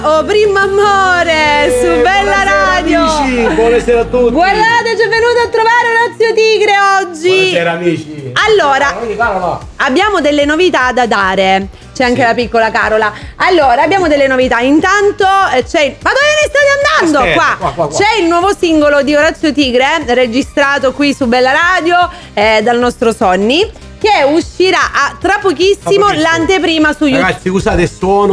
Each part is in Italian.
Oh, primo amore, su Bella Radio. Amici, buonasera a tutti. Guardate, ci è venuto a trovare Orazio Tigre oggi. Buonasera amici. Allora, abbiamo delle novità da dare. C'è anche la piccola Carola. Allora, abbiamo delle novità. Intanto c'è... Ma dove ne state andando? Aspetta, qua. C'è il nuovo singolo di Orazio Tigre, registrato qui su Bella Radio, dal nostro Sonny, che uscirà tra pochissimo l'anteprima su YouTube. Ragazzi, usate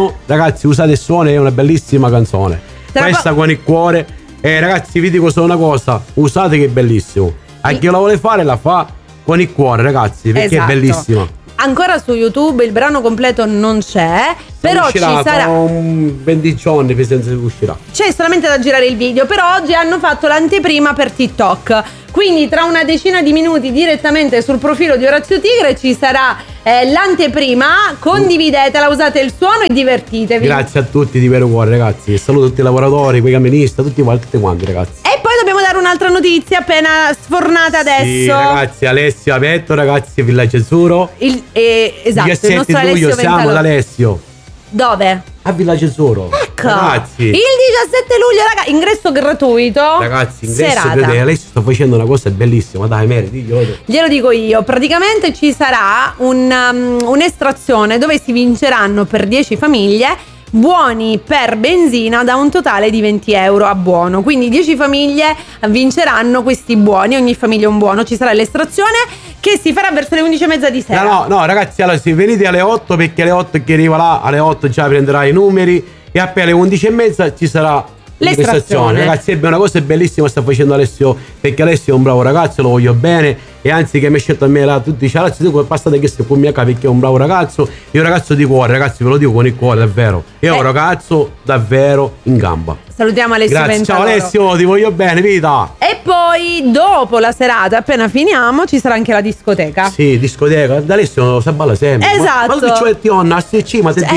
il suono, è una bellissima canzone. Questa con il cuore. Ragazzi, vi dico solo una cosa, usate che è bellissimo. A chi la vuole fare la fa con il cuore, ragazzi, perché è bellissima. Ancora su YouTube il brano completo non c'è, però uscirà, ci sarà un 20 giorni penso che uscirà. C'è solamente da girare il video, però oggi hanno fatto l'anteprima per TikTok. Quindi tra una decina di minuti direttamente sul profilo di Orazio Tigre ci sarà l'anteprima. Condividetela, usate il suono e divertitevi. Grazie a tutti di vero cuore, ragazzi. Saluto tutti i lavoratori, quei camministi, tutti quanti, ragazzi. E poi dobbiamo dare un'altra notizia appena sfornata adesso. Sì, ragazzi, Alessio Avetto, ragazzi, Villaggio Azzurro. Esatto, il nostro Alessio luglio Ventalò. siamo ad Alessio. Dove? A Villaggio Azzurro. Ecco, ragazzi. Il 17 luglio, raga, ingresso gratuito. Ragazzi, ingresso serata. Alessio sta facendo una cosa bellissima. Dai, meriti, glielo dico io. Praticamente ci sarà un'estrazione dove si vinceranno per 10 famiglie buoni per benzina da un totale di 20 euro a buono. Quindi 10 famiglie vinceranno questi buoni, ogni famiglia un buono. Ci sarà l'estrazione che si farà verso le 11:30 di sera. No, ragazzi, allora sì, venite alle 8 perché alle 8 che arriva là, alle 8 già prenderà i numeri e appena alle 11:30 ci sarà l'estrazione. Ragazzi, è una cosa bellissima sta facendo Alessio, perché Alessio è un bravo ragazzo, lo voglio bene, e anzi che mi ha scelto a me là, tutti dicono ragazzi, tu come passate che sei con mia perché è un bravo ragazzo, è un ragazzo di cuore, ragazzi, ve lo dico con il cuore, davvero, è un ragazzo davvero in gamba. Salutiamo Alessio. Grazie, Ventalò. ciao Alessio, ti voglio bene, vita. E poi dopo la serata, appena finiamo, ci sarà anche la discoteca. Sì, discoteca, da Alessio si balla sempre. Esatto. Ma tu c'è Tionna, ma te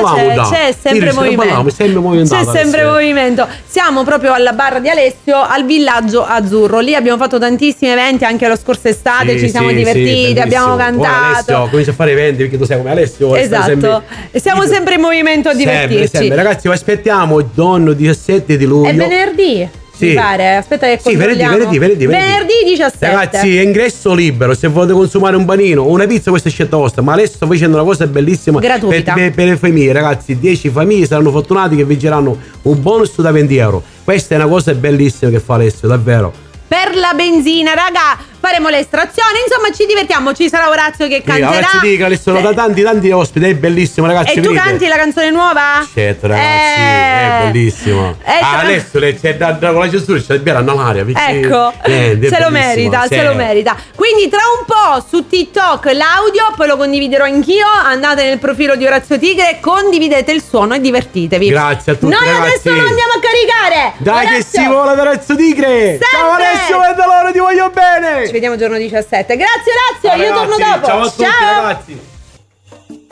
c'è sempre movimento. C'è sempre movimento. Siamo proprio alla barra di Alessio, al Villaggio Azzurro. Lì abbiamo fatto tantissimi eventi anche la scorsa estate, ci siamo divertiti, abbiamo cantato. Alessio, comincia a fare eventi perché tu sei come Alessio. Esatto. E siamo sempre in movimento a divertirci. Sempre. Ragazzi, vi aspettiamo il giorno 17 di luglio. È venerdì. Sì. Mi pare, aspetta che venerdì. Venerdì 17. Ragazzi, è ingresso libero. Se volete consumare un panino o una pizza, questa è scelta vostra. Ma adesso sto facendo una cosa bellissima gratuita per le famiglie. Ragazzi, 10 famiglie saranno fortunati che vinceranno un bonus da 20 euro. Questa è una cosa bellissima che fa Alessio, davvero. Per la benzina, raga, faremo l'estrazione, insomma ci divertiamo, ci sarà Orazio che canterà. Orazio Tigre, sono da tanti ospiti, è bellissimo, ragazzi. E tu canti la canzone nuova? Certo, ragazzi, è bellissimo. Adesso c'è da con la censura, c'è da bere all'aria. Ecco, se lo merita. Quindi tra un po' su TikTok l'audio, poi lo condividerò anch'io. Andate nel profilo di Orazio Tigre, condividete il suono e divertitevi. Grazie a tutti, Noi ragazzi. adesso lo andiamo a caricare. Dai, Orazio, che si vola da Orazio Tigre. Sempre. Ciao Alessio Ventalò, ti voglio bene. Ci vediamo giorno 17. Grazie Orazio, io ragazzi, torno dopo. Ciao a tutti, ragazzi.